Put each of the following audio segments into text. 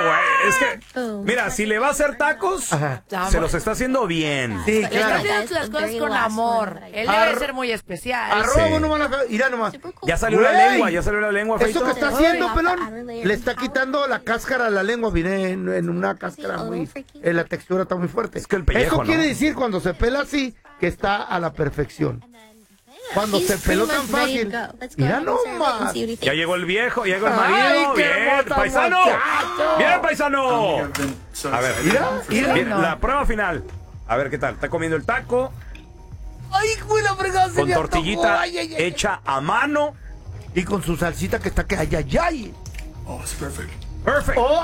güey. Es que, mira, si le va a hacer tacos, se los está haciendo bien. Sí, Le está claro. haciendo las cosas con amor. Él debe ser muy especial. Arroba no van a... Mira nomás. Ya salió la lengua, Eso Feito. que está haciendo, pelón, le está quitando la cáscara a la lengua. Viene en una cáscara muy... la textura está muy fuerte. Es que el pellejo, Eso quiere ¿no? decir, cuando se pela así, que está a la perfección. Cuando se peló tan fácil. Mira nomás. Ya llegó el viejo, ya llegó el Ay, marido. qué Bien, hermosa paisano. muchacho. Bien, paisano. A ver, Mira. bien, la prueba final. A ver qué tal. Está comiendo el taco Ay, güey, la fregada se con me tortillita antojó. Ay, ay, ay. hecha a mano. Y con su salsita que está que ay, ay, ay. Perfect. Oh.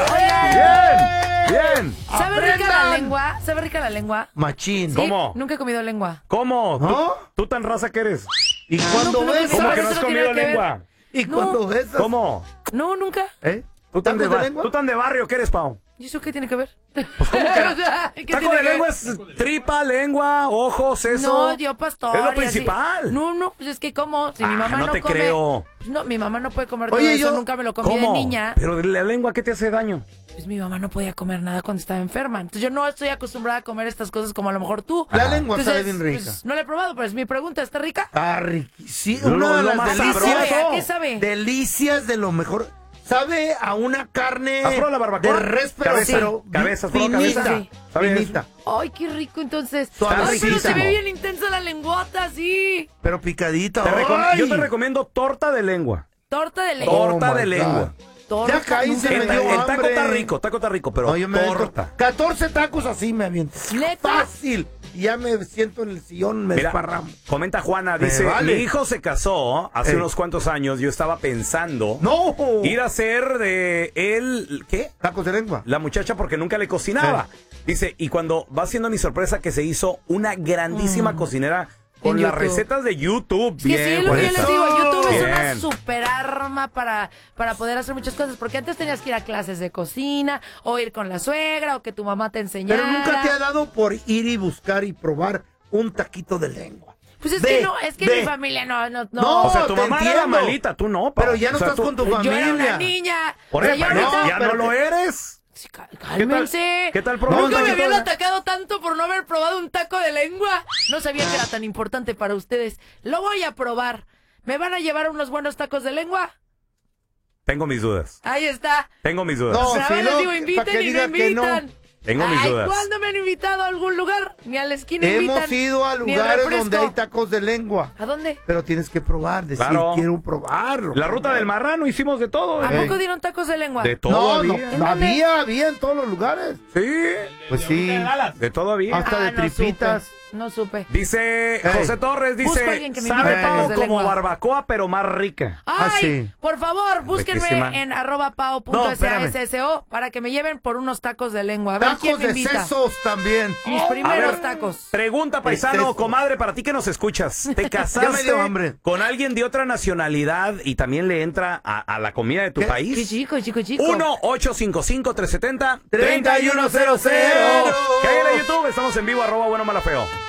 Bien. ¿Sabe rica la ¡Aprendan! lengua? ¿Sabe rica la lengua? Machín. Sí, ¿Cómo? Nunca he comido lengua. ¿Cómo? ¿No? ¿Tú tan raza que eres? Y cuando no, ves... pues, ¿Cómo eso que no has no tiene comido que ver. lengua? Y No. cuando ves... ¿Cómo? No, nunca. ¿Eh? ¿Tú tan ¿Tacos de lengua? ¿Tú tan de barrio que eres, Pau? ¿Y eso qué tiene que ver? ¿Cómo que? O sea, ¿qué Taco tiene de que lengua ver? es tripa, lengua, ojos, eso. No, yo pastor. Es lo y así. principal. No, pues es que como, si mi mamá no no te come. creo. Pues no, mi mamá no puede comer todo Oye, eso, yo- nunca me lo comí de ¿Cómo? niña. Pero la lengua, ¿qué te hace daño? Pues mi mamá no podía comer nada cuando estaba enferma. Entonces yo no estoy acostumbrada a comer estas cosas como a lo mejor tú. La lengua Entonces, sabe bien rica. pues, no la he probado, pero es mi pregunta. ¿Está rica? Ah, riquísimo. Lo- Una de lo las más delicias. sabroso. ¿A qué sabe? Delicias de lo mejor. Sabe a una carne ¿Has probado la barbacoa? de res, pero, Cabeza. pero Cabeza, ¿has probado finita. cabeza? ¿Sabes? Finita. Ay, qué rico entonces. Suavecito. Ay, pero se ve bien intensa la lengüota, sí. Pero picadita. Yo te ¡Ay! recomiendo torta de lengua. Torta de lengua. Torta Oh de my lengua. Torta. Ya caí, se me El, dio el taco hambre. está rico, pero No, yo me aviento torta. 14 tacos así me aviento. ¿Neta? Fácil. Y ya me siento en el sillón, me Mira, desparramo. comenta Juana, Me dice, vale. mi hijo se casó hace unos cuantos años, yo estaba pensando ¡No! ir a hacer de él, ¿qué? Tacos de lengua. La muchacha porque nunca le cocinaba. Dice, y cuando va siendo mi sorpresa que se hizo una grandísima cocinera con En las YouTube. recetas de YouTube. Es que sí, Bien, lo que yo Juanita. les digo, YouTube es una Bien. super arma para poder hacer muchas cosas, porque antes tenías que ir a clases de cocina, o ir con la suegra, o que tu mamá te enseñara. Pero nunca te ha dado por ir y buscar y probar un taquito de lengua. Pues es Ve, que no, es que ve. mi familia no. O sea, tu te mamá era entiendo. malita, tú no. Pau. Pero ya no O sea, estás tú- con tu Yo familia. era una niña. Por O sea, eso, yo no, ahorita- ya pero no lo que- eres. Sí, cálmense. ¿Qué tal problema? Nunca No, me no, habían no. atacado tanto por no haber probado un taco de lengua. No sabía que era tan importante para ustedes. Lo voy a probar. ¿Me van a llevar unos buenos tacos de lengua? Tengo mis dudas. Ahí está. Tengo mis dudas. No, O sea, si ahora les no, digo, pa' inviten que y no diga que no. invitan. Tengo mis Ay, dudas. ¿cuándo me han invitado a algún lugar? Ni a la esquina invitan. Hemos ido a ni al lugares refresco. donde hay tacos de lengua. ¿A dónde? Pero tienes que probar, decir, Claro. quiero probarlo. La ruta del marrano hicimos de todo. ¿A ¿eh? poco dieron tacos de lengua? De todo No, había. no, había en todos los lugares. Sí. Pues sí. De todo había. Hasta de no tripitas. supe. No supe. Dice José Torres, Busco a dice, alguien que me sabe invite a Pau tacos de como lengua. barbacoa, pero más rica. Ay, sí. por favor, búsquenme Riquísima. en No, @pao.sasso para que me lleven por unos tacos de lengua. A ver quién Tacos me de invita. sesos también. Mis A primeros ver, tacos. Pregunta, paisano, Exceso. comadre, para ti que nos escuchas. ¿Te Ya me casaste dio hambre. con alguien de otra nacionalidad y también le entra a la comida de tu ¿Qué? Qué país? chico. 1-855-370-3100. 3100. Que hay en YouTube, estamos en vivo, @bueno mala feo.